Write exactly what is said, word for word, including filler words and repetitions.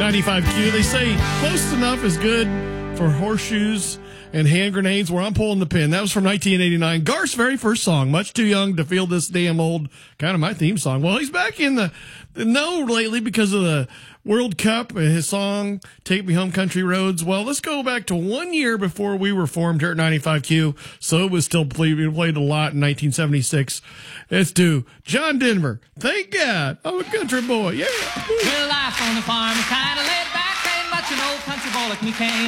ninety-five Q. They say close enough is good for horseshoes and hand grenades where I'm pulling the pin. That was from nineteen eighty-nine. Garth's very first song, Much Too Young to Feel This Damn Old, kind of my theme song. Well, he's back in the, the know lately because of the World Cup and his song, Take Me Home Country Roads. Well, let's go back to one year before we were formed here at ninety-five Q, so it was still played, played a lot in nineteen seventy-six. Let's do John Denver, Thank God I'm a Country Boy. Yeah. Well, life on the farm is kind of laid back. Ain't much an old country boy like me can